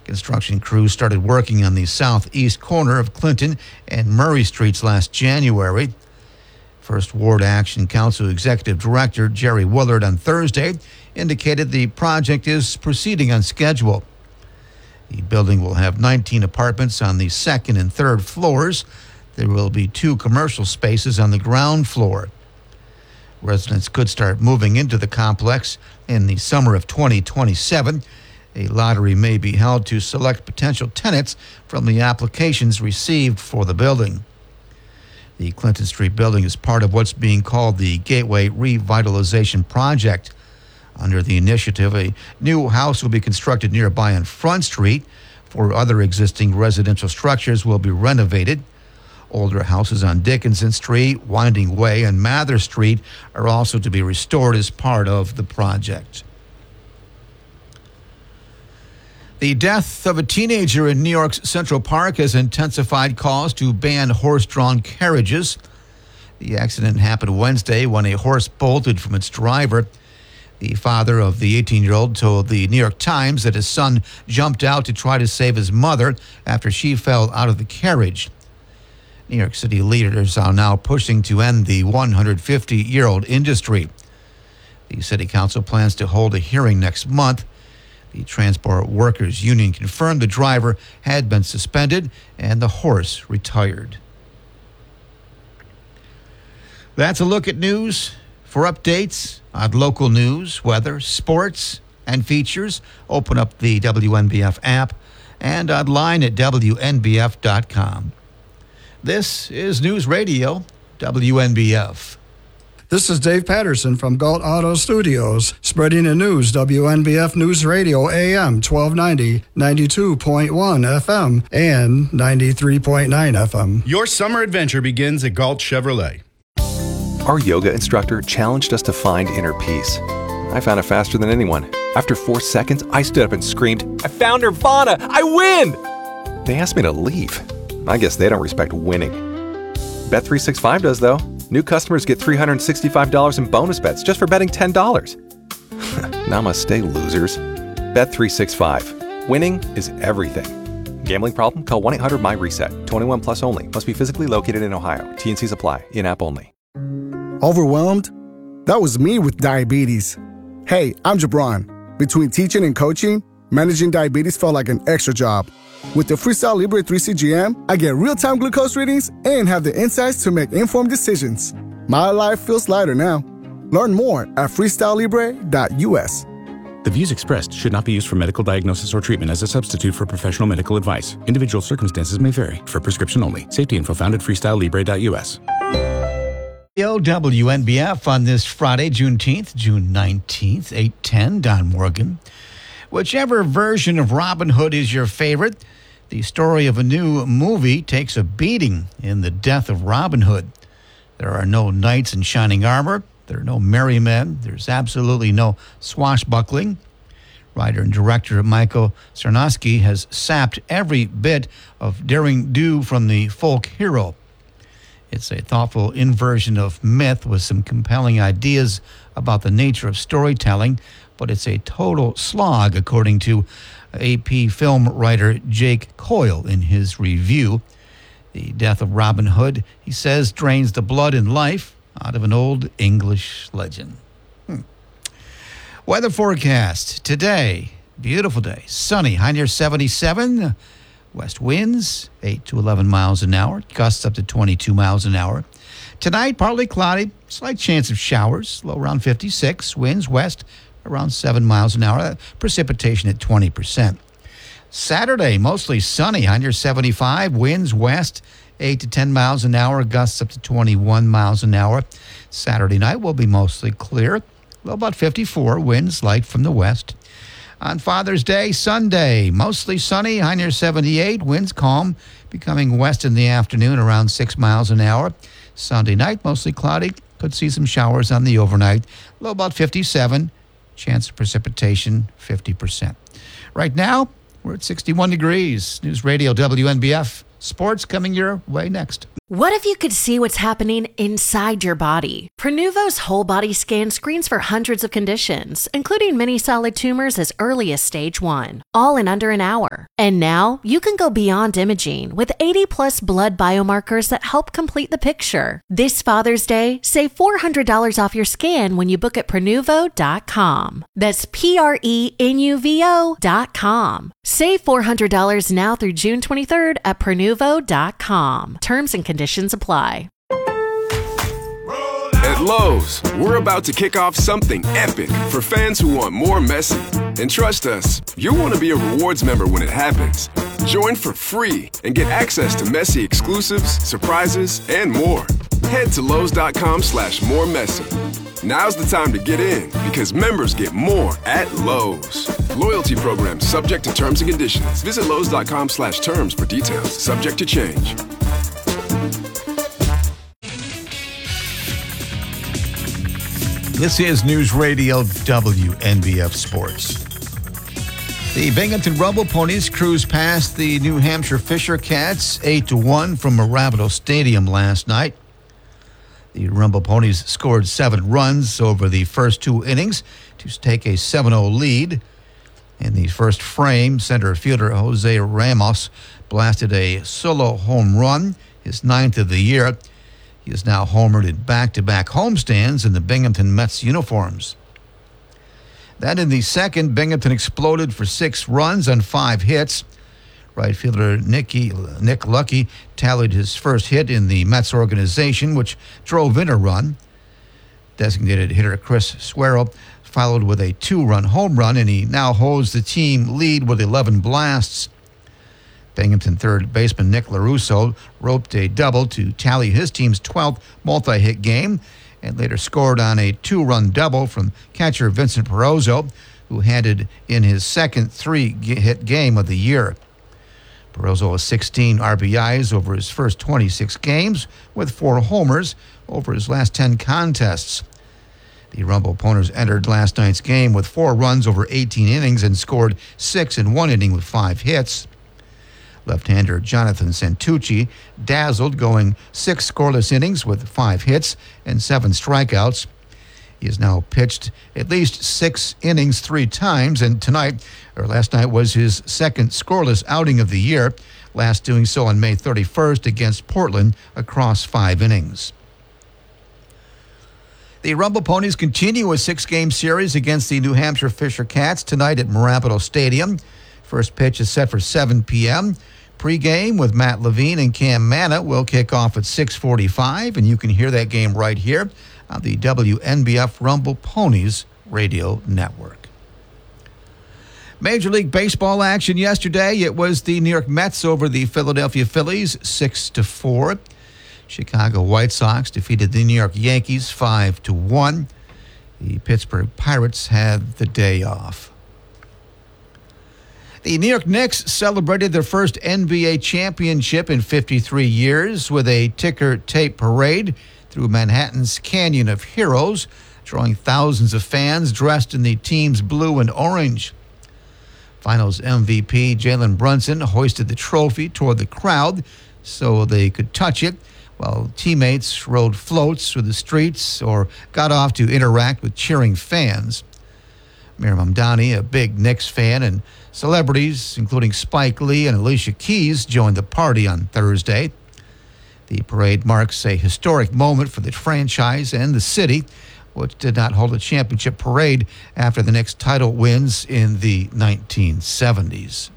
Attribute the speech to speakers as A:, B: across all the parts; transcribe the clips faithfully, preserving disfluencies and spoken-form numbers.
A: Construction crews started working on the southeast corner of Clinton and Murray Streets last January. First Ward Action Council Executive Director Jerry Willard on Thursday indicated the project is proceeding on schedule. The building will have nineteen apartments on the second and third floors. There will be two commercial spaces on the ground floor. Residents could start moving into the complex in the summer of twenty twenty-seven. A lottery may be held to select potential tenants from the applications received for the building. The Clinton Street building is part of what's being called the Gateway Revitalization Project. Under the initiative, a new house will be constructed nearby on Front Street. Four other existing residential structures will be renovated. Older houses on Dickinson Street, Winding Way, and Mather Street are also to be restored as part of the project. The death of a teenager in New York's Central Park has intensified calls to ban horse-drawn carriages. The accident happened Wednesday when a horse bolted from its driver. The father of the eighteen-year-old told the New York Times that his son jumped out to try to save his mother after she fell out of the carriage. New York City leaders are now pushing to end the one hundred fifty-year-old industry. The city council plans to hold a hearing next month. The Transport Workers Union confirmed the driver had been suspended and the horse retired. That's a look at news. For updates on local news, weather, sports, and features, open up the W N B F app and online at W N B F dot com. This is News Radio, W N B F.
B: This is Dave Patterson from Galt Auto Studios, spreading the news, W N B F News Radio, A M twelve ninety, ninety-two point one F M, and ninety-three point nine F M.
C: Your summer adventure begins at Galt Chevrolet.
D: Our yoga instructor challenged us to find inner peace. I found it faster than anyone. After four seconds, I stood up and screamed, "I found Nirvana! I win!" They asked me to leave. I guess they don't respect winning. Bet three sixty-five does, though. New customers get three hundred sixty-five dollars in bonus bets just for betting ten dollars. Namaste, losers. Bet three sixty-five. Winning is everything. Gambling problem? Call one eight hundred my reset. twenty-one plus only. Must be physically located in Ohio. T and Cs apply. In-app only.
E: Overwhelmed? That was me with diabetes. Hey, I'm Jabron. Between teaching and coaching, managing diabetes felt like an extra job. With the Freestyle Libre three C G M, I get real-time glucose readings and have the insights to make informed decisions. My life feels lighter now. Learn more at freestyle libre dot U S.
F: The views expressed should not be used for medical diagnosis or treatment as a substitute for professional medical advice. Individual circumstances may vary. For prescription only. Safety info found at freestyle libre dot U S.
A: W N B F on this Friday, Juneteenth, June nineteenth, eight ten, Don Morgan. Whichever version of Robin Hood is your favorite, the story of a new movie takes a beating in the death of Robin Hood. There are no knights in shining armor. There are no merry men. There's absolutely no swashbuckling. Writer and director Michael Sarnowski has sapped every bit of daring do from the folk hero. It's a thoughtful inversion of myth with some compelling ideas about the nature of storytelling, but it's a total slog, according to A P film writer Jake Coyle in his review. The death of Robin Hood, he says, drains the blood and life out of an old English legend. Hmm. Weather forecast today, beautiful day, sunny, high near seventy-seven. West winds, eight to eleven miles an hour, gusts up to twenty-two miles an hour. Tonight, partly cloudy, slight chance of showers, low around fifty-six, winds west around seven miles an hour, precipitation at twenty percent. Saturday, mostly sunny, high near seventy-five, winds west, eight to ten miles an hour, gusts up to twenty-one miles an hour. Saturday night will be mostly clear, low about fifty-four, winds light from the west. On Father's Day, Sunday, mostly sunny, high near seventy-eight, winds calm, becoming west in the afternoon around six miles an hour. Sunday night, mostly cloudy, could see some showers on the overnight, low about fifty-seven, chance of precipitation fifty percent. Right now, we're at sixty-one degrees. News Radio W N B F. Sports coming your way next.
G: What if you could see what's happening inside your body? Prenuvo's whole body scan screens for hundreds of conditions, including many solid tumors as early as stage one. all in under an hour. And now you can go beyond imaging with eighty plus blood biomarkers that help complete the picture. This Father's Day, save four hundred dollars off your scan when you book at Prenuvo dot com. That's P R E N U V O dot com. Save four hundred dollars now through June twenty-third at Prenuvo dot com. Terms and conditions apply.
H: At Lowe's, we're about to kick off something epic for fans who want more Messi. And trust us, you'll want to be a rewards member when it happens. Join for free and get access to Messi exclusives, surprises, and more. Head to Lowe's dot com slash more Messi. Now's the time to get in because members get more at Lowe's. Loyalty program subject to terms and conditions. Visit Lowe's dot com slash terms for details. Subject to change.
A: This is News Radio W N B F Sports. The Binghamton Rumble Ponies cruised past the New Hampshire Fisher Cats eight to one from Marabito Stadium last night. The Rumble Ponies scored seven runs over the first two innings to take a seven oh lead. In the first frame, center fielder Jose Ramos blasted a solo home run, his ninth of the year. He is now homered in back-to-back homestands in the Binghamton Mets uniforms. Then in the second, Binghamton exploded for six runs on five hits. Right fielder Nicky, Nick Lucky tallied his first hit in the Mets organization, which drove in a run. Designated hitter Chris Suero followed with a two-run home run, and he now holds the team lead with eleven blasts. Binghamton third baseman Nick LaRusso roped a double to tally his team's twelfth multi-hit game and later scored on a two-run double from catcher Vincent Perozzo, who handed in his second three-hit game of the year. Perozzo has sixteen R B Is over his first twenty-six games with four homers over his last ten contests. The Rumble Ponies entered last night's game with four runs over eighteen innings and scored six in one inning with five hits. Left-hander Jonathan Santucci dazzled, going six scoreless innings with five hits and seven strikeouts. He has now pitched at least six innings three times, and tonight, or last night, was his second scoreless outing of the year, last doing so on May thirty-first against Portland across five innings. The Rumble Ponies continue a six-game series against the New Hampshire Fisher Cats tonight at Marabito Stadium. First pitch is set for seven p.m. Pre-game with Matt Levine and Cam Manna will kick off at six forty-five, and you can hear that game right here on the W N B F Rumble Ponies radio network. Major League Baseball action yesterday. It was the New York Mets over the Philadelphia Phillies, six to four. Chicago White Sox defeated the New York Yankees five to one. The Pittsburgh Pirates had the day off. The New York Knicks celebrated their first N B A championship in fifty-three years with a ticker tape parade through Manhattan's Canyon of Heroes, drawing thousands of fans dressed in the team's blue and orange. Finals M V P Jalen Brunson hoisted the trophy toward the crowd so they could touch it, while teammates rode floats through the streets or got off to interact with cheering fans. Miriam Mamdani, a big Knicks fan, and celebrities, including Spike Lee and Alicia Keys, joined the party on Thursday. The parade marks a historic moment for the franchise and the city, which did not hold a championship parade after the Knicks' title wins in the nineteen seventies.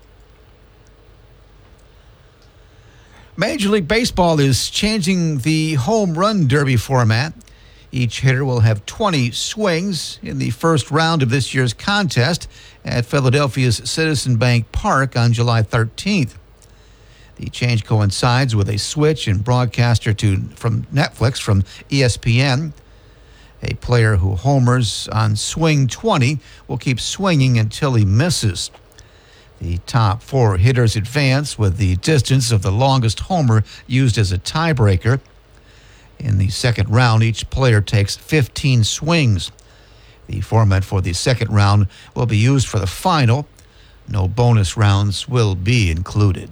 A: Major League Baseball is changing the home run derby format. Each hitter will have twenty swings in the first round of this year's contest at Philadelphia's Citizen Bank Park on July thirteenth. The change coincides with a switch in broadcaster to from Netflix from E S P N. A player who homers on swing twenty will keep swinging until he misses. The top four hitters advance with the distance of the longest homer used as a tiebreaker. In the second round, each player takes fifteen swings. The format for the second round will be used for the final. No bonus rounds will be included.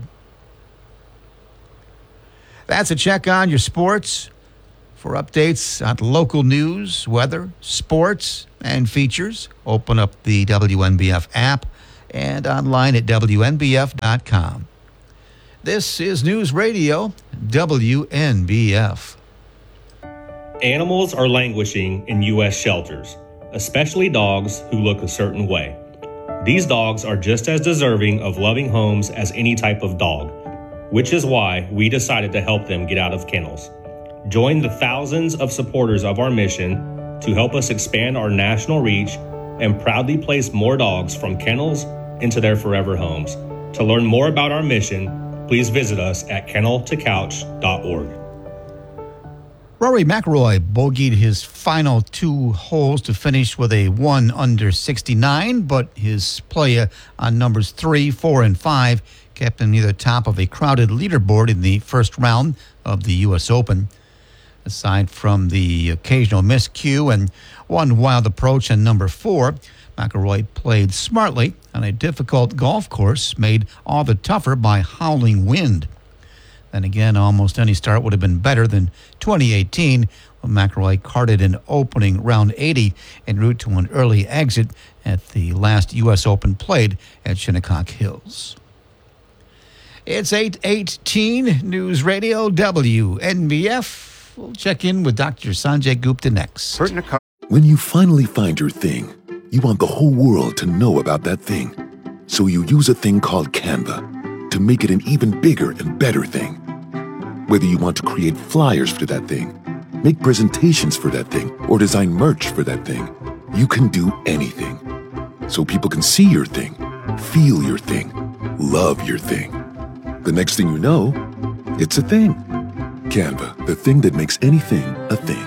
A: That's a check on your sports. For updates on local news, weather, sports, and features, open up the W N B F app and online at W N B F dot com. This is News Radio W N B F.
I: Animals are languishing in U S shelters, especially dogs who look a certain way. These dogs are just as deserving of loving homes as any type of dog, which is why we decided to help them get out of kennels. Join the thousands of supporters of our mission to help us expand our national reach and proudly place more dogs from kennels into their forever homes. To learn more about our mission, please visit us at kennel to couch dot org.
A: Rory McIlroy bogeyed his final two holes to finish with a one under sixty-nine, but his play on numbers three, four, and five kept him near the top of a crowded leaderboard in the first round of the U S Open. Aside from the occasional miscue and one wild approach on number four, McIlroy played smartly on a difficult golf course made all the tougher by howling wind. Then again, almost any start would have been better than twenty eighteen when McIlroy carted an opening round eighty en route to an early exit at the last U S Open played at Shinnecock Hills. It's eight eighteen News Radio W N B F. We'll check in with Doctor Sanjay Gupta next.
J: When you finally find your thing, you want the whole world to know about that thing. So you use a thing called Canva to make it an even bigger and better thing. Whether you want to create flyers for that thing, make presentations for that thing, or design merch for that thing, you can do anything. So people can see your thing, feel your thing, love your thing. The next thing you know, it's a thing. Canva, the thing that makes anything a thing.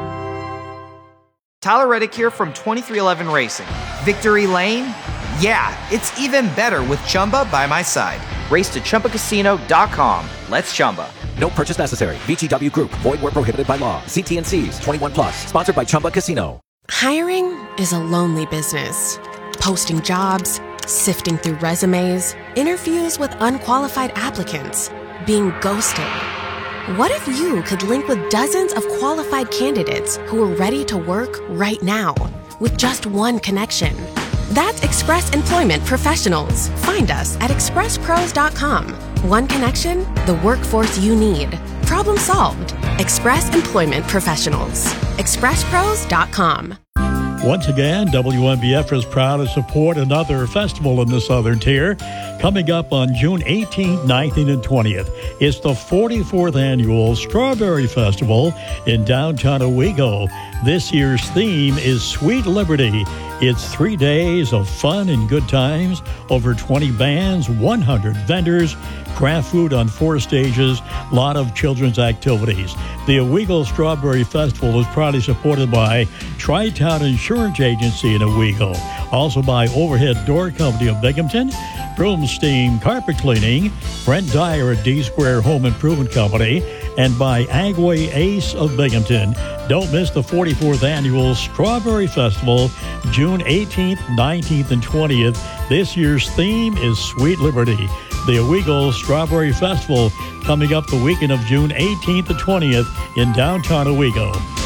K: Tyler Reddick here from twenty-three eleven Racing. Victory Lane? Yeah, it's even better with Chumba by my side. Race to Chumba Casino dot com. Let's Chumba.
L: No purchase necessary. V G W Group. Void where prohibited by law. See T N Cs. twenty-one plus. Sponsored by Chumba Casino.
M: Hiring is a lonely business. Posting jobs, sifting through resumes, interviews with unqualified applicants, being ghosted. What if you could link with dozens of qualified candidates who are ready to work right now with just one connection? That's Express Employment Professionals. Find us at express pros dot com. One connection, the workforce you need. Problem solved. Express Employment Professionals. express pros dot com.
N: Once again, W N B F is proud to support another festival in the Southern Tier coming up on June eighteenth, nineteenth, and twentieth. It's the forty-fourth Annual Strawberry Festival in downtown Owego. This year's theme is Sweet Liberty. It's three days of fun and good times, over twenty bands, one hundred vendors, craft food on four stages, a lot of children's activities. The Owego Strawberry Festival is proudly supported by Tri-Town Insurance Agency in Owego, also by Overhead Door Company of Binghamton, Broomstein Carpet Cleaning, Brent Dyer at D-Square Home Improvement Company, and by Agway Ace of Binghamton. Don't miss the forty-fourth Annual Strawberry Festival, June eighteenth, nineteenth, and twentieth. This year's theme is Sweet Liberty. The Owego Strawberry Festival coming up the weekend of June eighteenth to twentieth in downtown Owego.